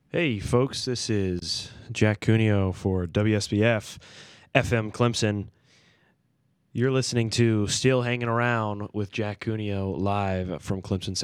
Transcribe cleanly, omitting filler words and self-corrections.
Hey, folks, this is Jack Cuneo for WSBF FM Clemson. You're listening to Still Hanging Around with Jack Cuneo live from Clemson